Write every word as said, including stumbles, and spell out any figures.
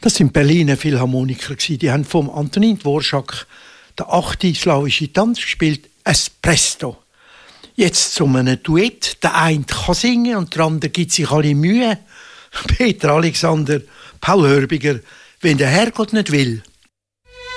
Das sind Berliner Philharmoniker. Die haben vom Antonin Dvorak der achte slawische Tanz gespielt, Espresso. Jetzt zu einem Duett. Der eine kann singen und der andere gibt sich alle Mühe. Peter Alexander, Paul Hörbiger, wenn der Herrgott nicht will,